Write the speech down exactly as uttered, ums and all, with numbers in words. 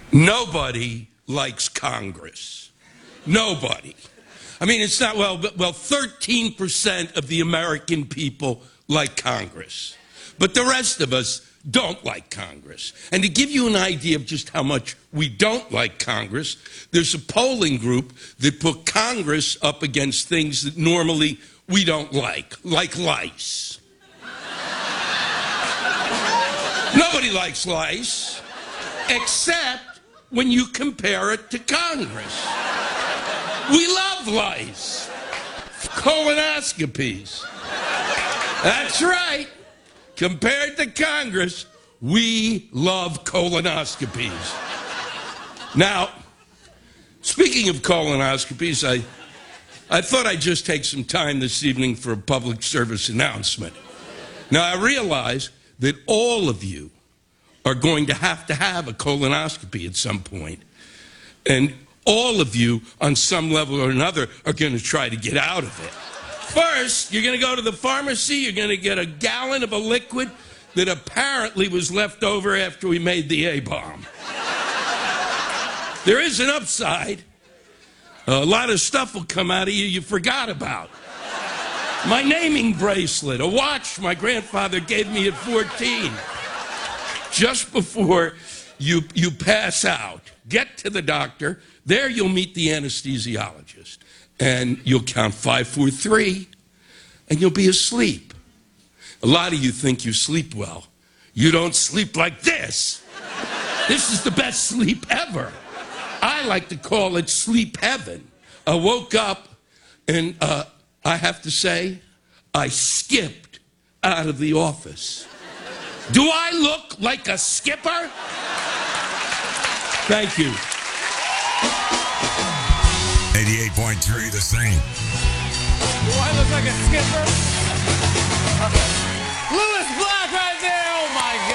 Nobody likes Congress. Nobody. I mean, it's not, well, well, thirteen percent of the American people like Congress. But the rest of us don't like Congress. And to give you an idea of just how much we don't like Congress, there's a polling group that put Congress up against things that normally we don't like, like lice. Nobody likes lice, except when you compare it to Congress. We love lice. Colonoscopies. That's right. Compared to Congress, we love colonoscopies. Now, speaking of colonoscopies, I, I thought I'd just take some time this evening for a public service announcement. Now, I realize that all of you are going to have to have a colonoscopy at some point. And all of you, on some level or another, are going to try to get out of it. First, you're going to go to the pharmacy, you're going to get a gallon of a liquid that apparently was left over after we made the A-bomb. There is an upside. A lot of stuff will come out of you you forgot about. My naming bracelet, a watch my grandfather gave me at fourteen. Just before you, you pass out, get to the doctor. There you'll meet the anesthesiologist. And you'll count five, four, three, and you'll be asleep. A lot of you think you sleep well. You don't sleep like this. This is the best sleep ever. I like to call it sleep heaven. I woke up, and uh, I have to say, I skipped out of the office. Do I look like a skipper? Thank you. eighty-eight point three The Saint. Do I look like a skipper?